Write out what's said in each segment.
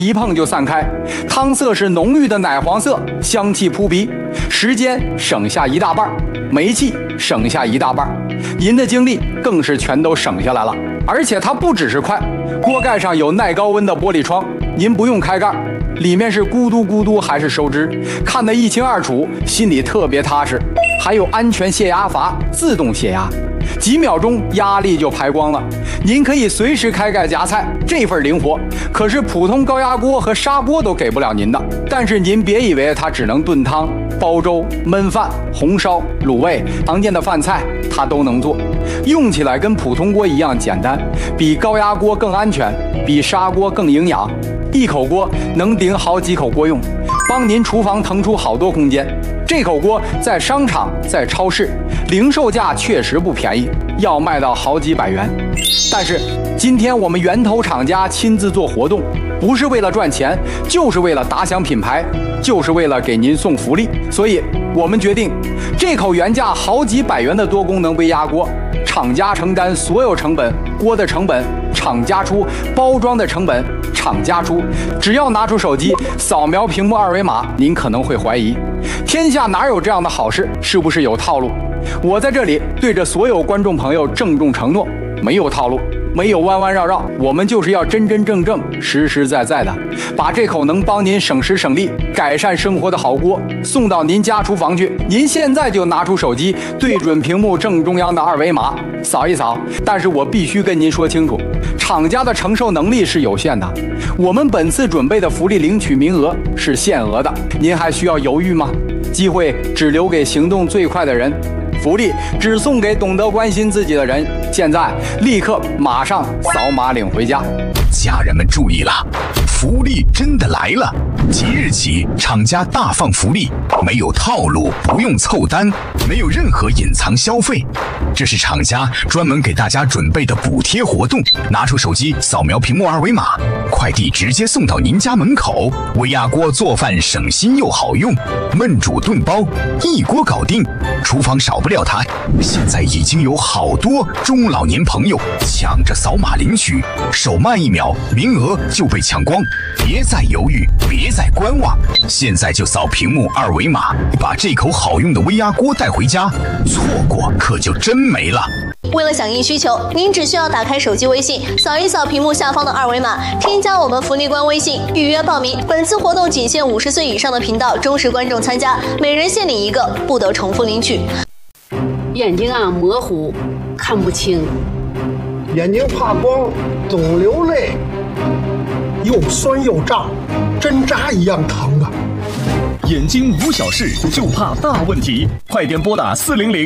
一碰就散开，汤色是浓郁的奶黄色，香气扑鼻，时间省下一大半，煤气省下一大半，您的精力更是全都省下来了。而且它不只是快，锅盖上有耐高温的玻璃窗，您不用开盖，里面是咕嘟咕嘟还是收汁，看得一清二楚，心里特别踏实。还有安全泄压阀，自动泄压，几秒钟压力就排光了。您可以随时开盖夹菜，这份灵活可是普通高压锅和砂锅都给不了您的。但是您别以为它只能炖汤、煲粥、焖饭、红烧、卤味，常见的饭菜它都能做，用起来跟普通锅一样简单，比高压锅更安全，比砂锅更营养。一口锅能顶好几口锅用，帮您厨房腾出好多空间。这口锅在商场、在超市零售价确实不便宜，要卖到好几百元。但是今天我们源头厂家亲自做活动，不是为了赚钱，就是为了打响品牌，就是为了给您送福利。所以我们决定，这口原价好几百元的多功能微压锅，厂家承担所有成本，锅的成本厂家出，包装的成本厂家出。只要拿出手机扫描屏幕二维码，您可能会怀疑，天下哪有这样的好事？是不是有套路？我在这里对着所有观众朋友郑重承诺，没有套路，没有弯弯绕绕，我们就是要真真正正、实实在在的把这口能帮您省时省力、改善生活的好锅送到您家厨房去。您现在就拿出手机，对准屏幕正中央的二维码，扫一扫。但是我必须跟您说清楚，厂家的承受能力是有限的，我们本次准备的福利领取名额是限额的，您还需要犹豫吗？机会只留给行动最快的人，福利只送给懂得关心自己的人。现在立刻马上扫码领回家。 家人们注意了，福利真的来了！即日起，厂家大放福利，没有套路，不用凑单，没有任何隐藏消费。这是厂家专门给大家准备的补贴活动。拿出手机扫描屏幕二维码，快递直接送到您家门口。微压锅做饭省心又好用，焖煮炖煲一锅搞定，厨房少不了它。现在已经有好多中老年朋友抢着扫码领取，手慢一秒，名额就被抢光。别再犹豫，别再观望，现在就扫屏幕二维码，把这口好用的微压锅带回家，错过可就真没了。 为了响应需求，您只需要打开手机微信，扫一扫屏幕下方的二维码，添加我们福利官微信，预约报名。本次活动仅限50岁以上的频道忠实观众参加，每人限领一个，不得重复领取。 眼睛啊模糊，看不清， 眼睛怕光，总流泪，又酸又胀，针扎一样疼啊！ 眼睛无小事，就怕大问题。快点拨打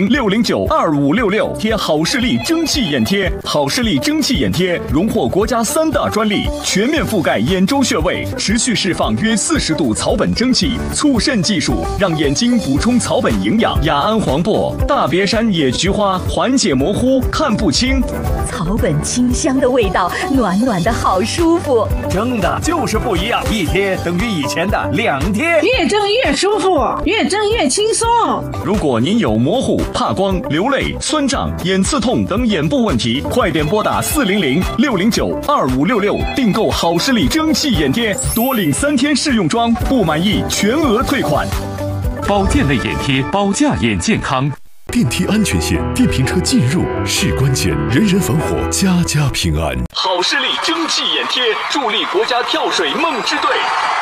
400-609-2566，贴好视力蒸汽眼贴。好视力蒸汽眼贴荣获国家3大专利，全面覆盖眼周穴位，持续释放约40度草本蒸汽，促渗技术让眼睛补充草本营养。雅安黄柏、大别山野菊花缓解模糊看不清， 草本清香的味道，暖暖的好舒服。 蒸的就是不一样，一贴等于以前的2贴， 越蒸越舒服，越蒸越轻松。 如果您有模糊、怕光、流泪、酸胀、眼刺痛等眼部问题，快点拨打400-609-2566，订购好视力蒸汽眼贴，多领3天试用装，不满意全额退款。 保健类眼贴，保驾眼健康。 电梯安全线，电瓶车进入是关键，人人防火，家家平安。 好视力蒸汽眼贴，助力国家跳水梦之队。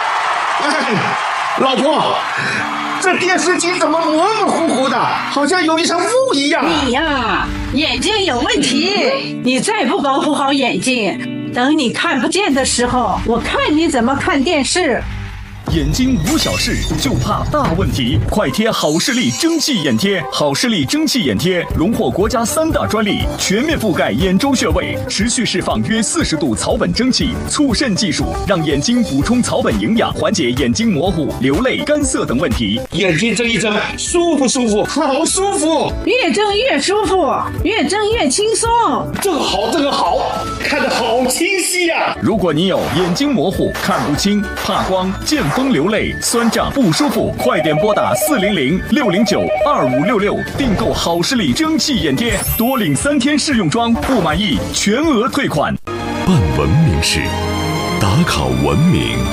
老婆，这电视机怎么模模糊糊的，好像有一层雾一样？ 你呀，眼睛有问题，你再不保护好眼睛，等你看不见的时候，我看你怎么看电视。 眼睛无小事，就怕大问题。快贴好视力蒸汽眼贴。好视力蒸汽眼贴荣获国家3大专利，全面覆盖眼周穴位，持续释放约40度草本蒸汽，促渗技术让眼睛补充草本营养，缓解眼睛模糊、流泪、干涩等问题。 眼睛睁一睁，舒不舒服？好舒服！ 越睁越舒服，越睁越轻松。 这个好，这个好，看得好清晰呀！ 如果你有眼睛模糊、看不清、怕光、见风流泪、酸胀不舒服，快点拨打400-609-2566，订购好视力蒸汽眼贴，多领3天试用装，不满意全额退款。 半文明式， 打卡文明。